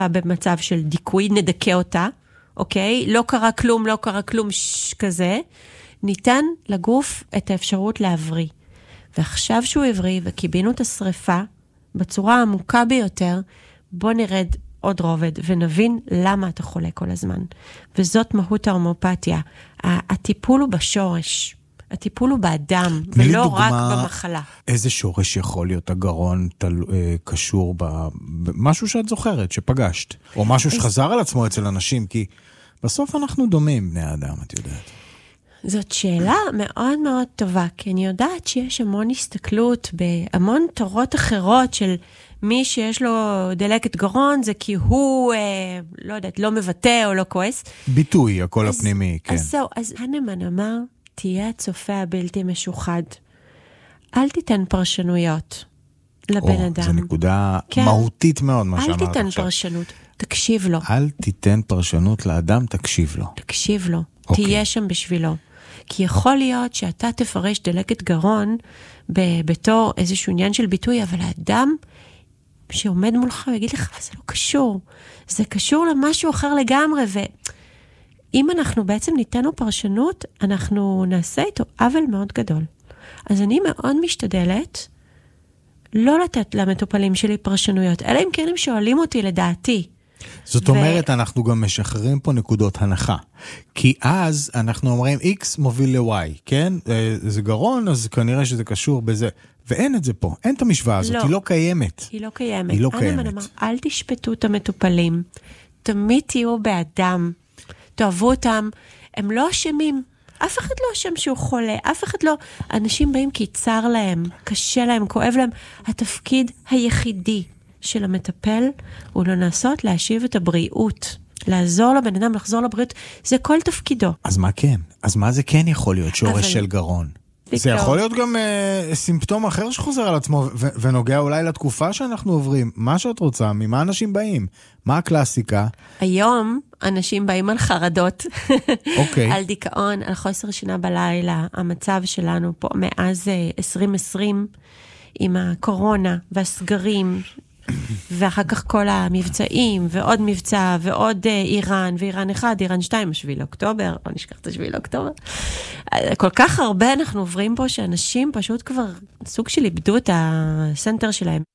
במצב של דיכוי, נדכא אותה, אוקיי? לא קרה כלום, לא קרה כלום כזה. ניתן לגוף את האפשרות להבריא. ועכשיו שהוא הבריא וקיבינו את השריפה בצורה העמוקה ביותר, בוא נרד עוד רובד ונבין למה אתה חולה כל הזמן. וזאת מהות ההומאופתיה. הטיפול הוא בשורש. הטיפול הוא באדם, ולא רק במחלה. איזה שורש יכול להיות הגרון קשור במשהו שאת זוכרת, שפגשת? או משהו שחזר על עצמו אצל אנשים, כי בסוף אנחנו דומים בני האדם, את יודעת. זאת שאלה מאוד מאוד טובה, כי אני יודעת שיש המון הסתכלות בהמון תורות אחרות של מי שיש לו דלקת גרון, זה כי הוא, לא יודעת, לא מבטא או לא כועס. ביטוי, הקול הפנימי, כן. אז זהו, אז הנמן אמר, תהיה הצופה הבלתי משוחד. אל תיתן פרשנויות לבן אדם. זו נקודה מהותית מאוד, מה שאמרת עכשיו. אל תיתן פרשנות, תקשיב לו. אל תיתן פרשנות לאדם, תקשיב לו. תקשיב לו, תהיה שם בשבילו. כי יכול להיות שאתה תפרש דלקת גרון בתור איזשהו עניין של ביטוי, אבל האדם שעומד מולך ויגיד לך, זה לא קשור. זה קשור למשהו אחר לגמרי, ואם אנחנו בעצם ניתן לו פרשנות, אנחנו נעשה איתו עוול מאוד גדול. אז אני מאוד משתדלת לא לתת למטופלים שלי פרשנויות, אלא אם כן הם שואלים אותי לדעתי. זאת אומרת, אנחנו גם משחררים פה נקודות הנחה. כי אז אנחנו אומרים, X מוביל ל-Y, כן? זה גרון, אז כנראה שזה קשור בזה. ואין את זה פה, אין את המשוואה הזאת, היא לא קיימת. היא לא קיימת. הנמן אמר, אל תשפטו את המטופלים, תמיד תהיו באדם, תאהבו אותם, הם לא אשמים. אף אחד לא אשם שהוא חולה, אף אחד לא. אנשים באים כי צר להם, קשה להם, כואב להם. התפקיד היחידי של המטפל הוא לנסות להשיב את הבריאות, לעזור לבן אדם, לחזור לבריאות, זה כל תפקידו. אז מה כן? אז מה זה כן יכול להיות שורש של גרון? זה יכול להיות גם סימפטום אחר שחוזר על עצמו, ונוגע אולי לתקופה שאנחנו עוברים. מה שאת רוצה, ממה אנשים באים? מה הקלאסיקה? היום אנשים באים על חרדות, על דיכאון, על חוסר שינה בלילה. המצב שלנו פה מאז 2020, עם הקורונה והסגרים, ואחר כך כל המבצעים, ועוד מבצע, ועוד איראן, ואיראן 1, איראן 2, 7 לאוקטובר, לא נשכח את 7 לאוקטובר. כל כך הרבה אנחנו עוברים פה, שאנשים פשוט כבר סוג של איבדו את הסנטר שלהם.